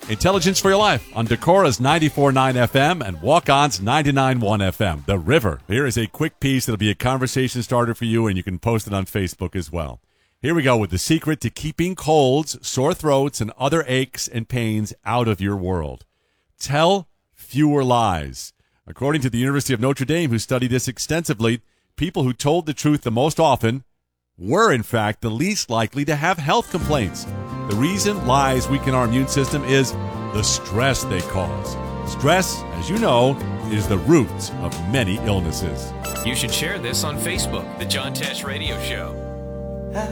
Intelligence for Your Life on Decora's 94.9 FM and Walk-On's 99.1 FM. The River. Here is a quick piece that'll be a conversation starter for you, and you can post it on Facebook as well. Here we go with the secret to keeping colds, sore throats, and other aches and pains out of your world. Tell fewer lies. According to the University of Notre Dame, who studied this extensively, people who told the truth the most often were, in fact, the least likely to have health complaints. The reason lies weaken our immune system is the stress they cause. Stress, as you know, is the root of many illnesses. You should share this on Facebook, The John Tesh Radio Show.